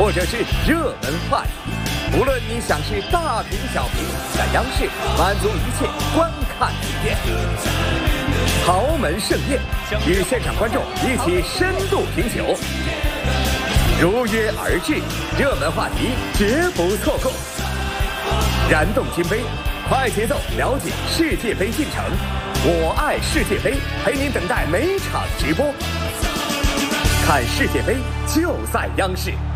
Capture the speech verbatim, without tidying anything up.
或者是热门话题，无论你想是大屏小屏，在央视满足一切观看体验。豪门盛宴，与现场观众一起深度品酒，如约而至，热门话题绝不错过。燃动金杯，快节奏了解世界杯进程。我爱世界杯，陪您等待每场直播。看世界杯就在央视。